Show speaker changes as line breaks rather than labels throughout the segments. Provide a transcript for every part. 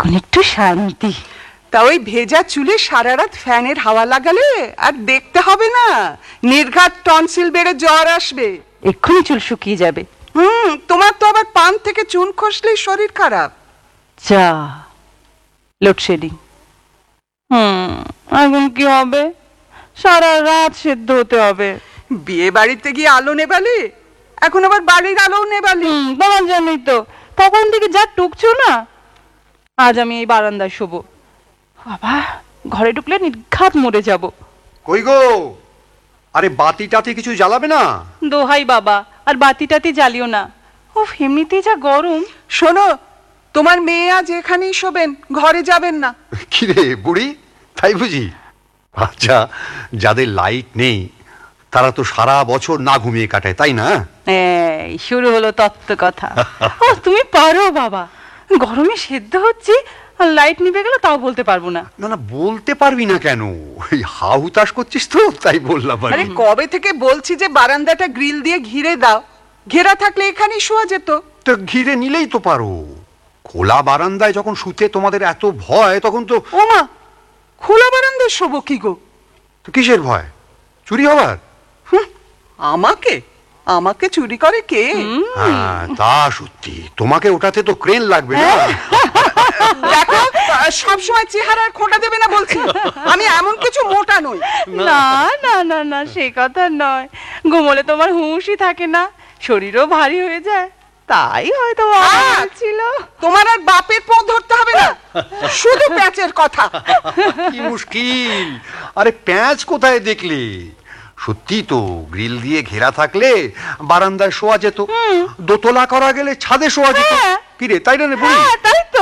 এখন একটু শান্তি।
তা ওই ভেজা চুলে সারা রাত ফ্যানের হাওয়া লাগালে আর দেখতে হবে না, নির্ঘাত টনসিল বেড়ে জ্বর আসবে।
এক্ষুনি চুল শুকিয়ে যাবে।
তোমার তো আবার পান থেকে চুন খসলেই শরীর খারাপ।
যা, লোডশেডিং। এখন কি হবে? সারা রাত সেদ্ধ হতে হবে।
বিয়ে বাড়িতে গিয়ে আলো নেবালি, এখন আবার বাড়ির আলো নেবালি।
তোমার জানোই তো, তখন থেকে যা টুকছো না। আজ আমি এই বারান্দায় শোবো। বাবা, ঘরে ঢুকলে নির্ঘাত মরে যাব।
কই গো, আরে বাতি টাতি কিছু জ্বালাবে না?
দোহাই বাবা, আর বাতি টাতি জ্বালিও না। ও এমনিতেই যা গরম।
শোনো, তোমার মেয়ে আজ এখানেই শোবেন, ঘরে যাবেন না।
কি রে বুড়ি, তাই বুঝি? আচ্ছা, যাদের লাইট নেই তারা তো সারা বছর না ঘুমিয়ে কাটায়, তাই না?
এই শুরু হলো তত্ত্ব কথা। ও তুমি পারো বাবা, গরমে সেদ্ধ হচ্ছে আর লাইট নিভে গেল তাও বলতে পারবো না।
না না, বলতে পারবি না কেন? ওই হা হুতাশ করছিস তো, তাই বললাম।
আরে কবে থেকে বলছি যে বারান্দাটা গ্রিল দিয়ে ঘিরে দাও, ঘেরা থাকলে এখানেই শোয়া যেত।
তো ঘিরে নিলেই তো পারো। খোলা বারান্দায় যখন শুতে তোমাদের এত ভয়, তখন তো।
ও মা, খোলা বারান্দায় শোবো কি গো?
তো কিসের ভয়? চুরি হবার?
আমাকে আমাকে চুরি করে কে?
হ্যাঁ, তা সত্যি। তোমাকে ওটাতে তো ক্রেন লাগবে না?
দেখো, সবসময় চেহারার খোঁটা দেবে না বলছি। আমি এমন কিছু মোটা নই।
না না না না, সে কথা নয়। ঘুমোলে তোমার হুঁশই থাকে না, শরীরও ভারী হয়ে যায়, তাই হয়তো ছিল।
তোমার আর বাপের পথ ধরতে হবে না, শুধু প্যাঁচের কথা।
কি মুশকিল! আরে প্যাঁচ কোথায় দেখলে? সত্যি তো, গ্রিল দিয়ে ঘেরা থাকলে বারান্দায় শোয়া যেত, দোতলা করা গেলে ছাদে শোয়া যেত। কি রে, তাই না রে বুড়ি?
তাই তো।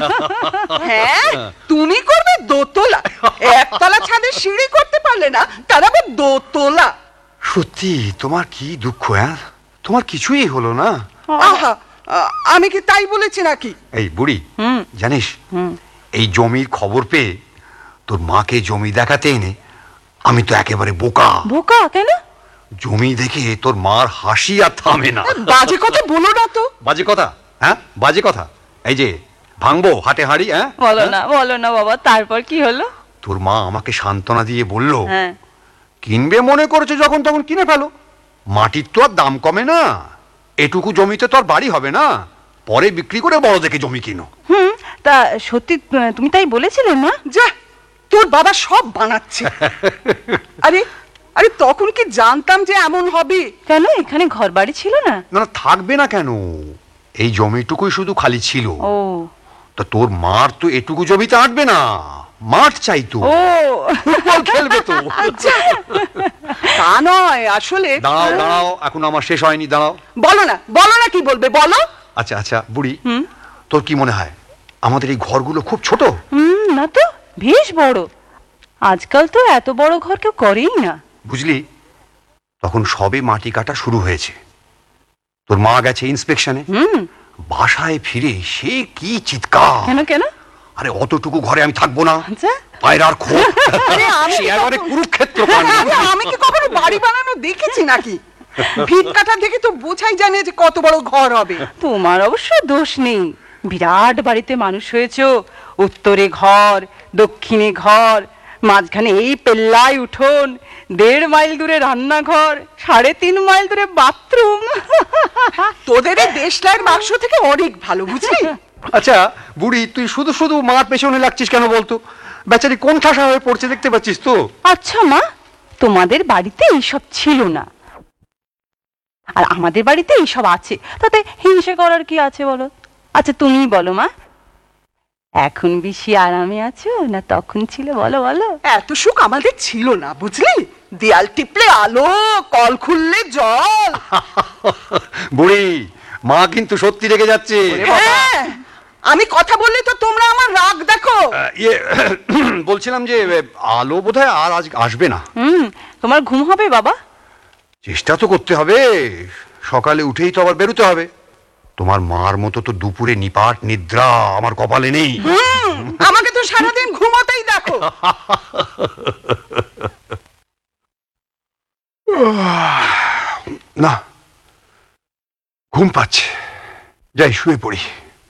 হ্যাঁ, তুমি করবে দোতলা? একতলা ছাদে সিঁড়ি করতে পারলে না, তার আবার দোতলা?
সত্যি তোমার কি দুঃখ। হ্যাঁ, তোমার কিছুই হলো না।
আহা, আমি কি তাই বলেছি নাকি?
এই বুড়ি, জানিস এই জমির খবর পেয়ে তোর মাকে জমি দেখাতে এনে আমি তো একেবারে বোকা।
বোকা কেন?
জমি দেখে তোর মার হাসি আর থামে না।
বাজে কথা বলো না তো।
বাজে কথা? হ্যাঁ, বাজে কথা। এই যে ভাঙবো হাটে হাঁড়ি। হ্যাঁ,
বলো না বাবা, তারপর কি হলো?
তোর মা আমাকে সান্ত্বনা দিয়ে বলল,
হ্যাঁ,
কিনবে মনে করেছে যখন তখন কিনে ফেলো, মাটির তো আর দাম কমে না, এটুকু জমিতে তো আর বাড়ি হবে না, পরে বিক্রি করে বড় দেখে জমি কিনো।
তা সত্যি তুমি তাই বলেছিলে না?
যা, তোর বাবা সব বানাচ্ছে। আরে আরে, তখন কি জানতাম যে এমন হবে?
কেন, এখানে ঘর বাড়ি ছিল না?
না, থাকবে না কেন? এই জমিটুকুই শুধু খালি ছিল।
ও,
তা তোর মার তো এটুকু জমিতে আঁটবে না, মাঠ চাইতো,
ও
ফুটবল খেলবে তো।
তা নয়, আসলে।
দাঁড়াও দাঁড়াও, এখন আমার শেষ হয়নি, দাঁড়াও।
বলো না, কি বলবে বলো।
আচ্ছা আচ্ছা বুড়ি, তোর কি মনে হয় আমাদের এই ঘরগুলো খুব ছোট?
না তো, বেশ বড়। আজকাল তো এত বড় ঘর কেউ করেই না।
বুঝলি, তখন সবে মাটি কাটা শুরু হয়েছে, তোর মা গেছে ইন্সপেকশনে, বাসায় ফিরে সে কি চিৎকার।
কেন কেন?
আরে অতটুকু ঘরে আমি থাকবো না,
আচ্ছা,
পায়রার খোপ। সে একেবারে কুরুক্ষেত্র কাণ্ড।
আমি কি কখনো বাড়ি বানানো দেখেছি নাকি? ভিত কাটা দেখে তো বোঝাই জানে যে কত বড় ঘর হবে।
তোমার অবশ্য দোষ নেই, বিরাট বাড়িতে মানুষ হয়েছো। উত্তরে ঘর, দক্ষিণে ঘর, মাঝখানে এই পেল্লায় উঠোন, 1.5 মাইল দূরে রান্নাঘর, 3.5 মাইল দূরে বাথরুম।
তোদের এই দেশলাইয়ের বাক্স থেকে অনেক ভালো, বুঝলি?
আচ্ছা বুড়ি, তুই শুধু শুধু মার পেছনে লাগছিস কেন বলতো? বেচারি কোন ঠাসা হয়ে পড়ছে, দেখতে পাচ্ছিস তো?
আচ্ছা মা, তোমাদের বাড়িতে এইসব ছিল না, আর আমাদের বাড়িতে এইসব আছে, তাতে হিংসে করার কি আছে বলো? আচ্ছা তুমি বলো মা, এখন বেশি আরামে আছো না তখন ছিল, বলো বলো।
এত সুখ আমাদের ছিল না, বুঝলি? দেয়াল টিপলে আলো, কল খুললে জল।
বুড়ি, মা কিন্তু সত্যি রেগে যাচ্ছে।
হ্যাঁ, আমি কথা বললে তো তোমরা আমার রাগ দেখো।
বলছিলাম যে আলো বোধহয় আর আজ আসবে না।
তোমার ঘুম হবে বাবা?
চেষ্টা তো করতে হবে, সকালে উঠেই তো আবার বেরোতে হবে। তোমার মার মতো তো দুপুরে নিপাট নিদ্রা আমার কপালে নেই।
আমাকে তো সারাদিন ঘুমোতেই দেখো।
না, ঘুম পাচ্ছে, যাই শুয়ে পড়ি।